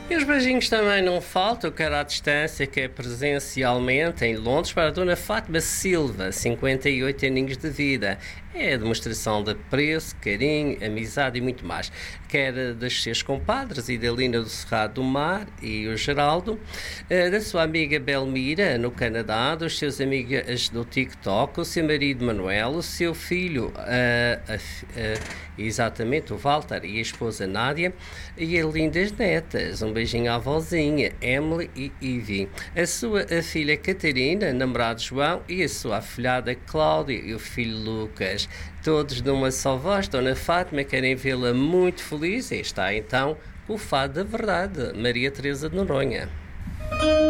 E os beijinhos também não faltam, quer à distância, quer presencialmente, em Londres, para a Dona Fátima Silva, 58 aninhos de vida. É a demonstração de apreço, carinho, amizade e muito mais. Quer dos seus compadres, Idalina do Cerrado do Mar e o Geraldo, da sua amiga Belmira, no Canadá, dos seus amigos do TikTok, o seu marido Manuel, o seu filho, exatamente, o Walter, e a esposa Nádia, e as lindas netas. Um beijinho à avózinha, Emily e Ivy. A sua filha Catarina, namorado João, e a sua afilhada Cláudia e o filho Lucas. Todos numa só voz. Dona Fátima querem vê-la muito feliz e está então com o fado da verdade, Maria Teresa de Noronha.